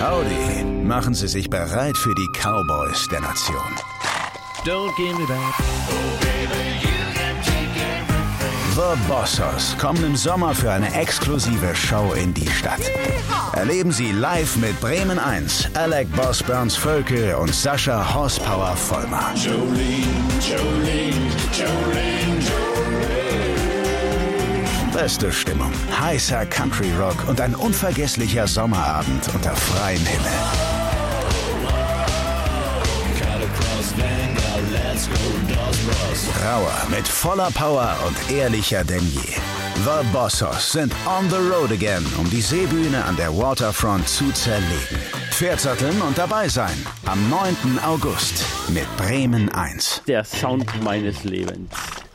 Howdy, machen Sie sich bereit für die Cowboys der Nation. Don't give me back. The Bossos kommen im Sommer für eine exklusive Show in die Stadt. Erleben Sie live mit Bremen 1, Alec Boss Burns Völkel und Sascha Horsepower Vollmer. Beste Stimmung, heißer Country Rock und ein unvergesslicher Sommerabend unter freiem Himmel. Rauer mit voller Power und ehrlicher denn je. The Bossos sind on the road again, um die Seebühne an der Waterfront zu zerlegen. Pferdsatteln und dabei sein am 9. August mit Bremen 1. Der Sound meines Lebens.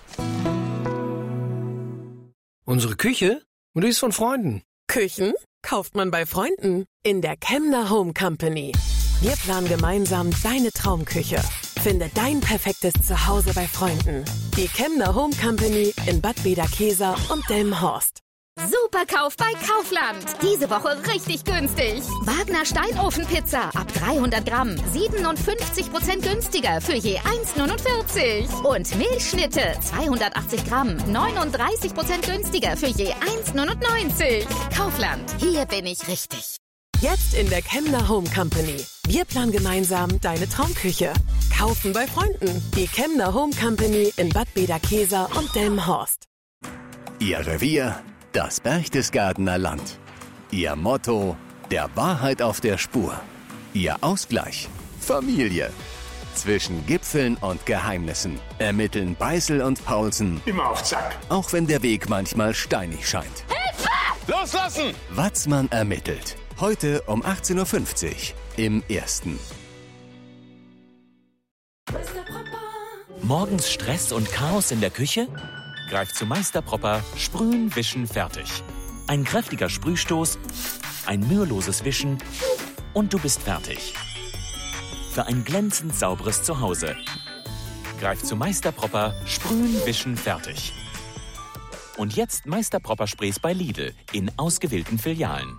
Unsere Küche? Und die ist von Freunden. Küchen kauft man bei Freunden in der Kemner Home Company. Wir planen gemeinsam deine Traumküche. Finde dein perfektes Zuhause bei Freunden. Die Kemner Home Company in Bad Bederkesa und Delmenhorst. Superkauf bei Kaufland. Diese Woche richtig günstig. Wagner Steinofenpizza ab 300 Gramm. 57% günstiger für je 1,49. Und Milchschnitte 280 Gramm. 39% günstiger für je 1,99. Kaufland. Hier bin ich richtig. Jetzt in der Kemner Home Company. Wir planen gemeinsam deine Traumküche. Kaufen bei Freunden. Die Kemner Home Company in Bad Bederkesa und Delmenhorst. Ihr Revier, das Berchtesgadener Land. Ihr Motto, der Wahrheit auf der Spur. Ihr Ausgleich, Familie. Zwischen Gipfeln und Geheimnissen ermitteln Beißel und Paulsen. Immer auf Zack. Auch wenn der Weg manchmal steinig scheint. Hilfe! Loslassen! Watzmann ermittelt. Heute um 18.50 Uhr im Ersten. Morgens Stress und Chaos in der Küche? Greif zu Meister Propper, Sprühen, Wischen, fertig. Ein kräftiger Sprühstoß, ein müheloses Wischen und du bist fertig. Für ein glänzend sauberes Zuhause. Greif zu Meister Propper, Sprühen, Wischen, fertig. Und jetzt Meister Propper Sprays bei Lidl in ausgewählten Filialen.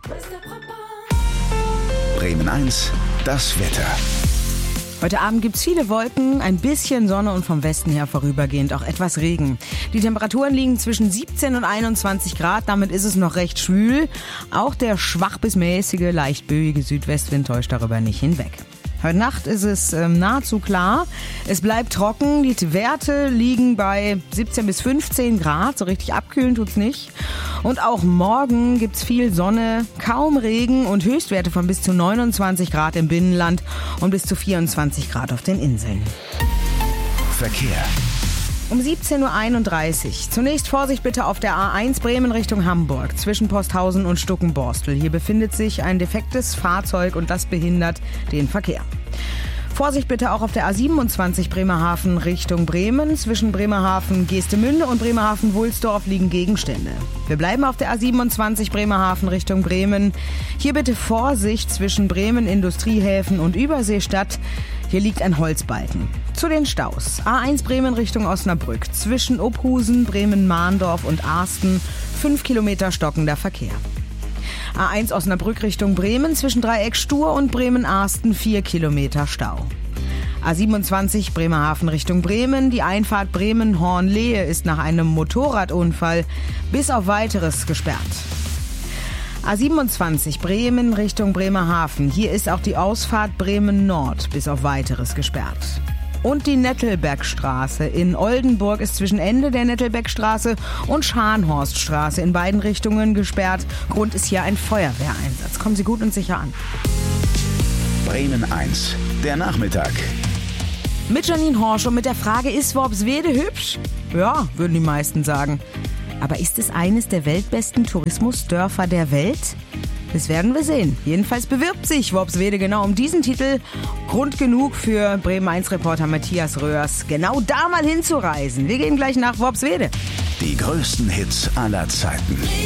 Bremen 1, das Wetter. Heute Abend gibt's viele Wolken, ein bisschen Sonne und vom Westen her vorübergehend auch etwas Regen. Die Temperaturen liegen zwischen 17 und 21 Grad, damit ist es noch recht schwül. Auch der schwach bis mäßige, leicht böige Südwestwind täuscht darüber nicht hinweg. Heute Nacht ist es nahezu klar. Es bleibt trocken. Die Werte liegen bei 17 bis 15 Grad. So richtig abkühlen tut's nicht. Und auch morgen gibt's viel Sonne, kaum Regen und Höchstwerte von bis zu 29 Grad im Binnenland und bis zu 24 Grad auf den Inseln. Verkehr. Um 17.31 Uhr. Zunächst Vorsicht bitte auf der A1 Bremen Richtung Hamburg, zwischen Posthausen und Stuckenborstel. Hier befindet sich ein defektes Fahrzeug und das behindert den Verkehr. Vorsicht bitte auch auf der A27 Bremerhaven Richtung Bremen. Zwischen Bremerhaven-Geestemünde und Bremerhaven-Wulsdorf liegen Gegenstände. Wir bleiben auf der A27 Bremerhaven Richtung Bremen. Hier bitte Vorsicht zwischen Bremen Industriehäfen und Überseestadt. Hier liegt ein Holzbalken. Zu den Staus. A1 Bremen Richtung Osnabrück. Zwischen Ophusen, Bremen-Mahndorf und Arsten 5 Kilometer stockender Verkehr. A1 Osnabrück Richtung Bremen, zwischen Dreieck Stur und Bremen-Arsten 4 Kilometer Stau. A27 Bremerhaven Richtung Bremen, die Einfahrt Bremen-Hornlehe ist nach einem Motorradunfall bis auf Weiteres gesperrt. A27 Bremen Richtung Bremerhaven, hier ist auch die Ausfahrt Bremen-Nord bis auf Weiteres gesperrt. Und die Nettelbergstraße in Oldenburg ist zwischen Ende der Nettelbergstraße und Scharnhorststraße in beiden Richtungen gesperrt. Grund ist hier ein Feuerwehreinsatz. Kommen Sie gut und sicher an. Bremen 1, der Nachmittag. Mit Janine Horsch und mit der Frage, ist Worpswede hübsch? Ja, würden die meisten sagen. Aber ist es eines der weltbesten Tourismusdörfer der Welt? Das werden wir sehen. Jedenfalls bewirbt sich Worpswede genau um diesen Titel. Grund genug für Bremen 1 Reporter Matthias Röhrs, genau da mal hinzureisen. Wir gehen gleich nach Worpswede. Die größten Hits aller Zeiten.